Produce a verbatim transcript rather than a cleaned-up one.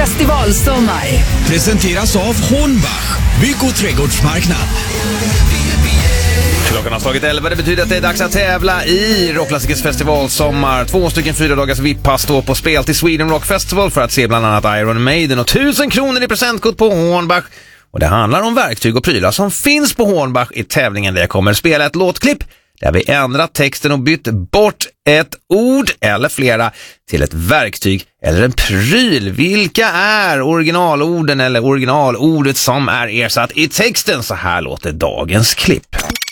festivalsommar. Presenteras av Hornbach, bygg- och trädgårdsmarknad. Klockan har slagit elva, det betyder att det är dags att tävla i Rockklassikers festivalsommar. Två stycken fyra dagars V I P-pass står på spel till Sweden Rock Festival för att se bland annat Iron Maiden och tusen kronor i presentkort på Hornbach. Och det handlar om verktyg och prylar som finns på Hornbach i tävlingen där jag kommer att spela ett låtklipp där vi ändrat texten och bytt bort ett ord eller flera till ett verktyg eller en pryl. Vilka är originalorden eller originalordet som är ersatt i texten? Så här låter dagens klipp.